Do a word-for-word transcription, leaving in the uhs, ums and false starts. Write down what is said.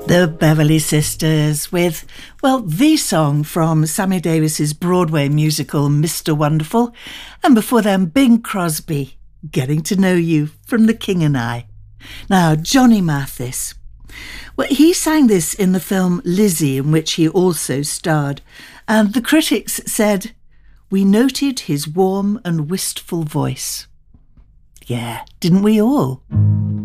The Beverly Sisters with, well, the song from Sammy Davis's Broadway musical Mister Wonderful, and before them Bing Crosby, Getting to Know You from The King and I. Now, Johnny Mathis. Well, he sang this in the film Lizzie, in which he also starred, and the critics said, "We noted his warm and wistful voice." Yeah, didn't we all?